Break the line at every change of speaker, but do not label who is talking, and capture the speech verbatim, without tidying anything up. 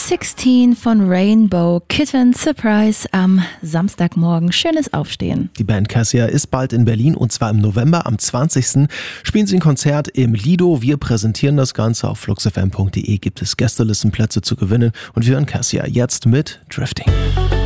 sechzehn von Rainbow Kitten Surprise am Samstagmorgen. Schönes Aufstehen.
Die Band Cassia ist bald in Berlin und zwar im November. Am zwanzigsten spielen sie ein Konzert im Lido. Wir präsentieren das Ganze. Auf fluxfm punkt de gibt es Gästelistenplätze zu gewinnen und wir hören Cassia jetzt mit Drifting.